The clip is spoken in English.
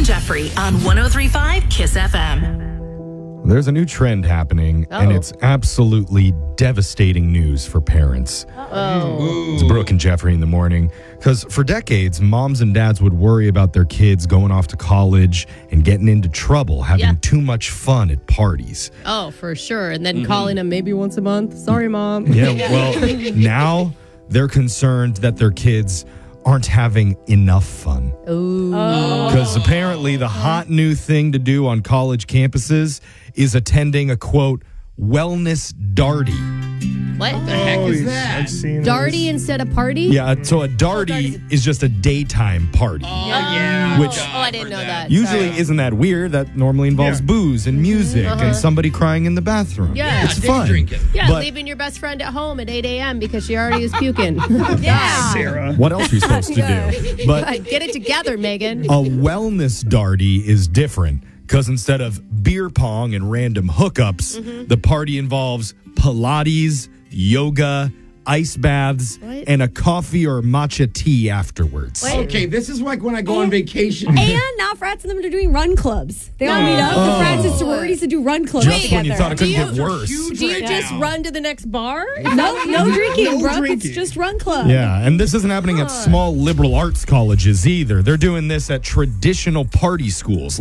Jeffrey on 103.5 KISS FM. There's a new trend happening, and it's absolutely devastating news for parents. It's Brooke and Jeffrey in the morning. Because for decades, moms and dads would worry about their kids going off to college and getting into trouble, having too much fun at parties. Oh, for sure. And then calling them maybe once a month. Sorry, Mom. Yeah, well, now they're concerned that their kids aren't having enough fun. Because apparently the hot new thing to do on college campuses is attending a, quote, wellness darty. What the heck is that? I've seen Darty this. instead of party? Yeah, so a darty is just a daytime party. Which I didn't know that. usually isn't that weird. That normally involves booze and music and somebody crying in the bathroom. Yeah. It's day fun. drinking. Yeah, But leaving your best friend at home at 8 a.m. because she already is puking. Sarah. what else are you supposed to do? But Get it together, Megan. a wellness darty is different because instead of beer pong and random hookups, the party involves Pilates, yoga, ice baths, and a coffee or matcha tea afterwards. Okay, this is like when I go on vacation. And now frats and them are doing run clubs. They all meet up. The frats and sororities to do run clubs Just when together. you thought it couldn't get worse. Do you just run to the next bar? No drinking, bro. drinking. It's just run club. Yeah, and this isn't happening at small liberal arts colleges either. They're doing this at traditional party schools